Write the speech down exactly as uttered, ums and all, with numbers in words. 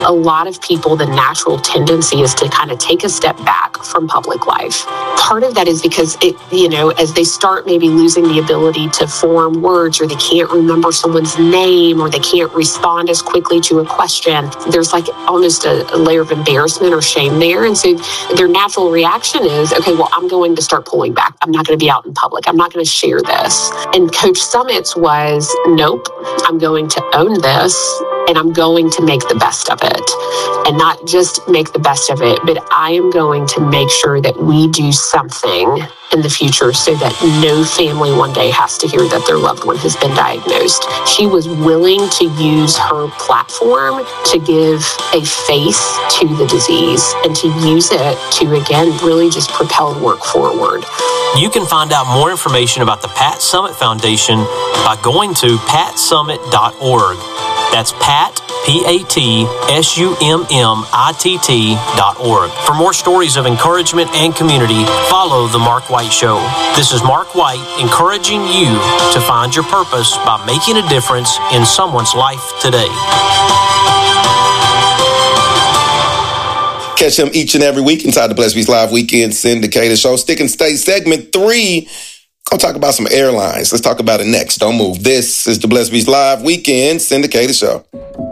A lot of people, the natural tendency is to kind of take a step back from public life. Part of that is because it, you know, as they start maybe losing the ability to form words, or they can't remember someone's name, or they can't respond as quickly to a question, there's like almost a, a layer of embarrassment or shame there. And so their natural reaction is, okay, well, I'm going to start pulling back. I'm not going to be out in public. I'm not going to share this. And Coach Summit's was, nope, I'm going to own this. And I'm going to make the best of it. And not just make the best of it, but I am going to make sure that we do something in the future so that no family one day has to hear that their loved one has been diagnosed. She was willing to use her platform to give a face to the disease and to use it to, again, really just propel work forward. You can find out more information about the Pat Summitt Foundation by going to pat summit dot org. That's Pat, P A T S U M M I T T dot org. For more stories of encouragement and community, follow The Mark White Show. This is Mark White encouraging you to find your purpose by making a difference in someone's life today. Catch him each and every week inside the Blessed Beast Live Weekend Syndicated Show. Stick and Stay segment three. Gonna talk about some airlines. Let's talk about it next. Don't move. This is the Blessed Beast Live Weekend Syndicated Show.